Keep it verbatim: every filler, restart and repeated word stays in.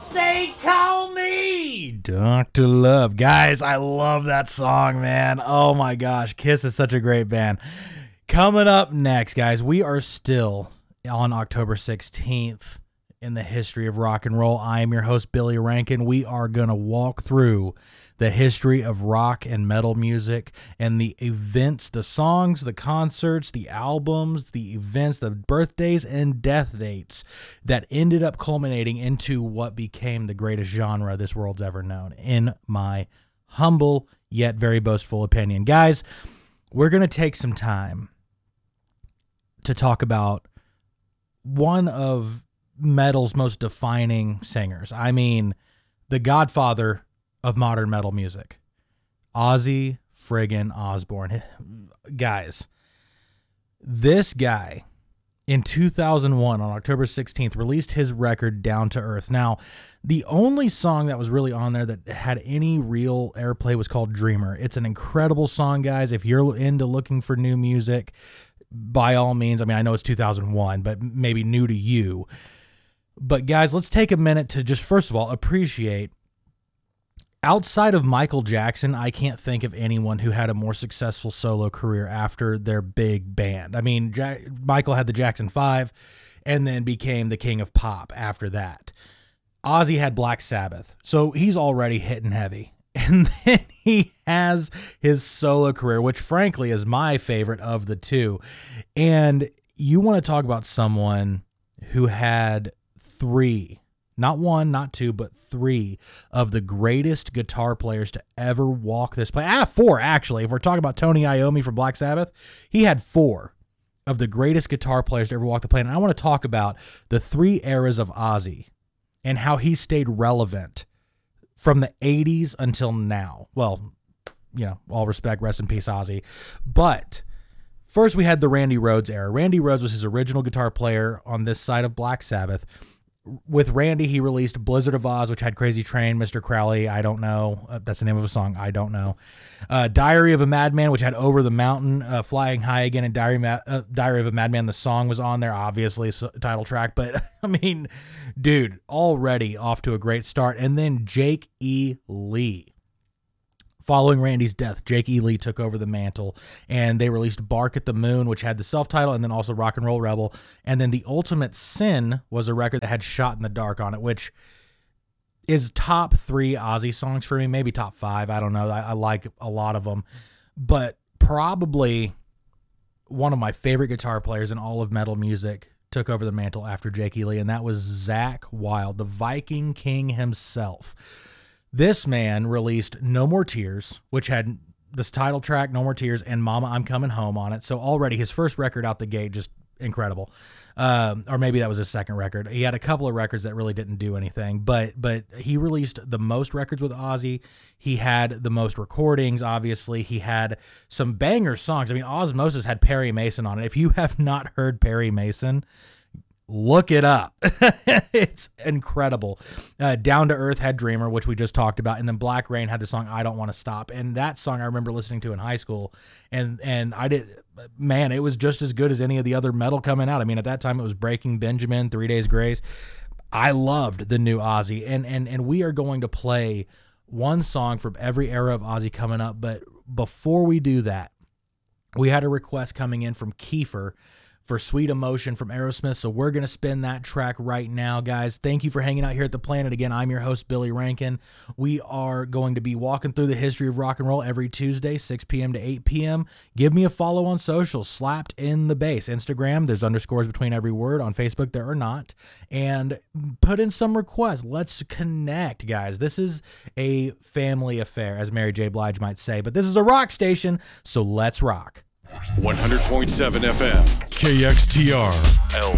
They call me Doctor Love. Guys, I love that song, man. Oh my gosh, Kiss is such a great band. Coming up next, guys, we are still on October sixteenth in the history of rock and roll. I am your host, Billy Rankin. We are going to walk through the history of rock and metal music and the events, the songs, the concerts, the albums, the events, the birthdays and death dates that ended up culminating into what became the greatest genre this world's ever known, in my humble yet very boastful opinion. Guys, we're going to take some time to talk about one of metal's most defining singers. I mean, the godfather of modern metal music, Ozzy friggin' Osbourne. Guys, this guy in two thousand one on October sixteenth released his record Down to Earth. Now, the only song that was really on there that had any real airplay was called Dreamer. It's an incredible song, guys. If you're into looking for new music, by all means, I mean, I know it's two thousand one, but maybe new to you. But guys, let's take a minute to just, first of all, appreciate, outside of Michael Jackson, I can't think of anyone who had a more successful solo career after their big band. I mean, Jack, Michael had the Jackson Five and then became the king of pop after that. Ozzy had Black Sabbath, so he's already hitting heavy. And then he has his solo career, which frankly is my favorite of the two. And you want to talk about someone who had three, not one, not two, but three of the greatest guitar players to ever walk this planet. Ah, four, actually. If we're talking about Tony Iommi from Black Sabbath, he had four of the greatest guitar players to ever walk the planet. And I want to talk about the three eras of Ozzy and how he stayed relevant from the eighties until now. Well, you know, all respect, rest in peace, Ozzy. But first we had the Randy Rhoads era. Randy Rhoads was his original guitar player on this side of Black Sabbath. With Randy, he released Blizzard of Oz, which had Crazy Train, Mister Crowley, I don't know. Uh, that's the name of a song, I don't know. Uh, Diary of a Madman, which had Over the Mountain, uh, Flying High Again, and Diary, Ma- uh, Diary of a Madman. The song was on there, obviously, so, title track. But, I mean, dude, already off to a great start. And then Jake E. Lee. Following Randy's death, Jake E. Lee took over the mantle, and they released Bark at the Moon, which had the self-title, and then also Rock and Roll Rebel. And then The Ultimate Sin was a record that had Shot in the Dark on it, which is top three Ozzy songs for me, maybe top five. I don't know. I, I like a lot of them. But probably one of my favorite guitar players in all of metal music took over the mantle after Jake E. Lee, and that was Zakk Wylde, the Viking King himself. This man released No More Tears, which had this title track, No More Tears, and Mama, I'm Coming Home on it. So already his first record out the gate, just incredible. Um, or maybe that was his second record. He had a couple of records that really didn't do anything, but but he released the most records with Ozzy. He had the most recordings, obviously. He had some banger songs. I mean, Osmosis had Perry Mason on it. If you have not heard Perry Mason, look it up. It's incredible. Uh, Down to Earth had Dreamer, which we just talked about, and then Black Rain had the song I Don't Want to Stop. And that song I remember listening to in high school, and and I did, man, it was just as good as any of the other metal coming out. I mean, at that time it was Breaking Benjamin, Three Days Grace. I loved the new Ozzy, and and and we are going to play one song from every era of Ozzy coming up. But before we do that, we had a request coming in from Kiefer for Sweet Emotion from Aerosmith, so we're going to spin that track right now, guys. Thank you for hanging out here at The Planet. Again, I'm your host, Billy Rankin. We are going to be walking through the history of rock and roll every Tuesday, six p.m. to eight p.m. Give me a follow on social, Slapped in the Bass. Instagram, there's underscores between every word. On Facebook, there are not. And put in some requests. Let's connect, guys. This is a family affair, as Mary J. Blige might say, but this is a rock station, so let's rock. one hundred point seven F M, K X T R, El